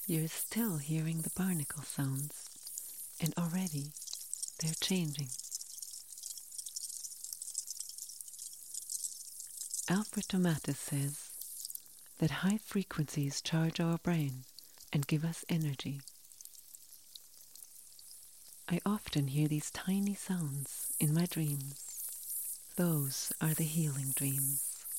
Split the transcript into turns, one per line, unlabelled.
You're still hearing the barnacle sounds, and already they're changing. Alfred Tomatis says that high frequencies charge our brain and give us energy. I often hear these tiny sounds in my dreams. Those are the healing dreams.